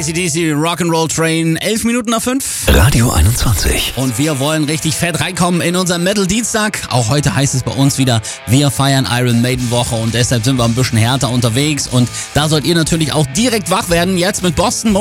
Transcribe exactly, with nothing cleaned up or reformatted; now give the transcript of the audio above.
A C D C Rock'n'Roll Train, elf Minuten nach fünf. Radio einundzwanzig. Und wir wollen richtig fett reinkommen in unseren Metal Dienstag. Auch heute heißt es bei uns wieder, wir feiern Iron Maiden Woche und deshalb sind wir ein bisschen härter unterwegs. Und da sollt ihr natürlich auch direkt wach werden, jetzt mit Boston.